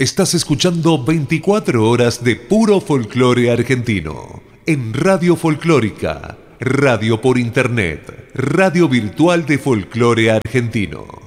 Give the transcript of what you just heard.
Estás escuchando 24 horas de puro folclore argentino en Radio Folclórica, radio por internet, radio virtual de folclore argentino.